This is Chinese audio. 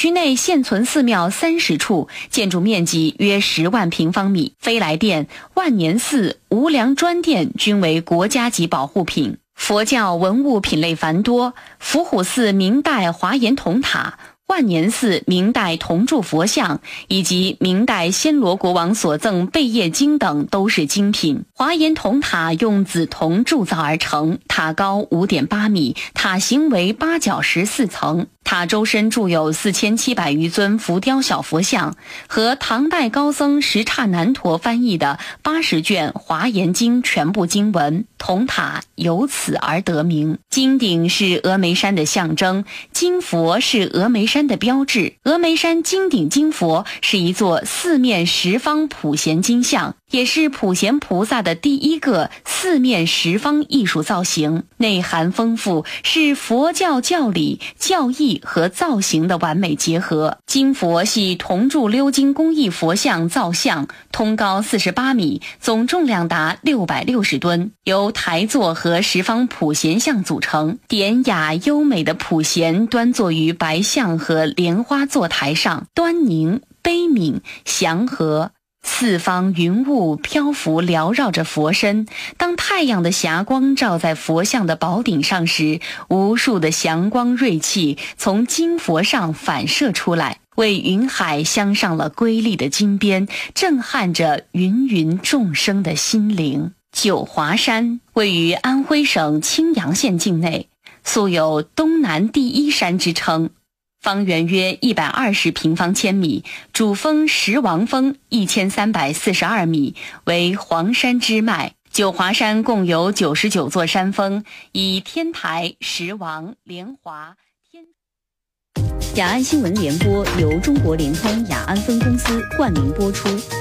区内现存寺庙30处，建筑面积约10万平方米。飞来殿、万年寺、无量专殿均为国家级保护品。佛教文物品类繁多，伏虎寺明代华严铜塔、万年寺明代铜铸佛像以及明代暹罗国王所赠贝叶经等都是精品。华严铜塔用紫铜铸造而成，塔高5.8米，塔形为8角14层。塔周身铸有4700余尊浮雕小佛像和唐代高僧什刹难陀翻译的80卷华严经全部经文，铜塔由此而得名。金顶是峨眉山的象征，金佛是峨眉山的标志。峨眉山金顶金佛是一座四面十方普贤金像，也是普贤菩萨的第一个四面十方艺术造型，内涵丰富，是佛教教理、教义和造型的完美结合。金佛系铜铸鎏金工艺佛像造像，通高48米，总重量达660吨，由台座和十方普贤像组成。典雅优美的普贤端坐于白象和莲花座台上，端凝、悲悯、祥和。四方云雾漂浮缭绕着佛身，当太阳的霞光照在佛像的宝顶上时，无数的祥光锐气从金佛上反射出来，为云海镶上了瑰丽的金边，震撼着芸芸众生的心灵。九华山位于安徽省青阳县境内，素有东南第一山之称，方圆约120平方千米，主峰石王峰1342米，为黄山支脉。九华山共有99座山峰，以天台、石王、莲华、雅安新闻联播由中国联通雅安分公司冠名播出。